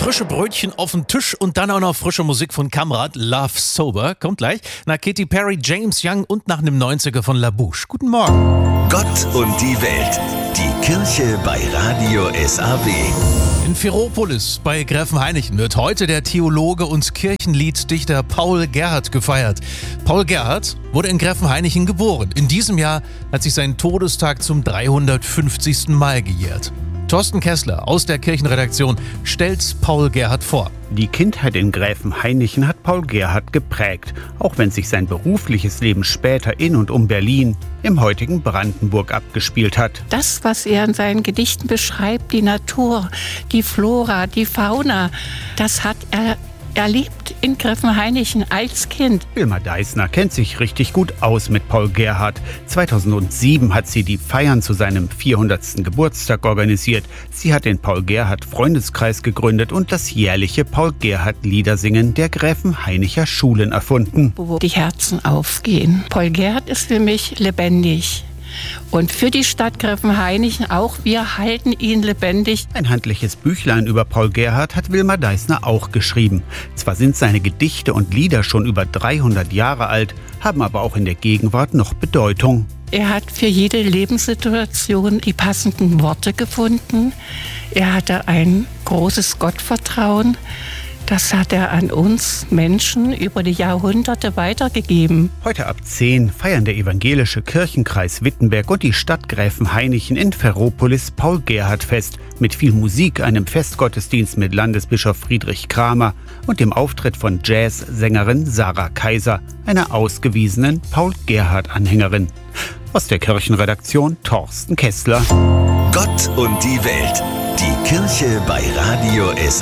Frische Brötchen auf den Tisch und dann auch noch frische Musik von Kamrat. Love Sober kommt gleich. Nach Katy Perry, James Young und nach einem 90er von La Bouche. Guten Morgen. Gott und die Welt. Die Kirche bei Radio SAW. In Ferropolis bei Gräfenhainichen wird heute der Theologe und Kirchenlieddichter Paul Gerhardt gefeiert. Paul Gerhardt wurde in Gräfenhainichen geboren. In diesem Jahr hat sich sein Todestag zum 350. Mal gejährt. Thorsten Kessler aus der Kirchenredaktion stellt Paul Gerhardt vor. Die Kindheit in Gräfenhainichen hat Paul Gerhardt geprägt, auch wenn sich sein berufliches Leben später in und um Berlin, im heutigen Brandenburg, abgespielt hat. Das, was er in seinen Gedichten beschreibt, die Natur, die Flora, die Fauna, das hat er erlebt in Gräfenhainichen als Kind. Wilma Deissner kennt sich richtig gut aus mit Paul Gerhardt. 2007 hat sie die Feiern zu seinem 400. Geburtstag organisiert. Sie hat den Paul Gerhardt Freundeskreis gegründet und das jährliche Paul Gerhardt Liedersingen der Gräfenhainicher Schulen erfunden. Wo die Herzen aufgehen. Paul Gerhardt ist für mich lebendig. Und für die Stadt Gräfenhainichen auch, wir halten ihn lebendig. Ein handliches Büchlein über Paul Gerhardt hat Wilma Deissner auch geschrieben. Zwar sind seine Gedichte und Lieder schon über 300 Jahre alt, haben aber auch in der Gegenwart noch Bedeutung. Er hat für jede Lebenssituation die passenden Worte gefunden. Er hatte ein großes Gottvertrauen. Das hat er an uns Menschen über die Jahrhunderte weitergegeben. Heute ab 10 feiern der evangelische Kirchenkreis Wittenberg und die Stadt Gräfenhainichen in Ferropolis Paul Gerhardt Fest. Mit viel Musik, einem Festgottesdienst mit Landesbischof Friedrich Kramer und dem Auftritt von Jazzsängerin Sarah Kaiser, einer ausgewiesenen Paul Gerhardt-Anhängerin. Aus der Kirchenredaktion Thorsten Kessler. Gott und die Welt. Die Kirche bei Radio SAW.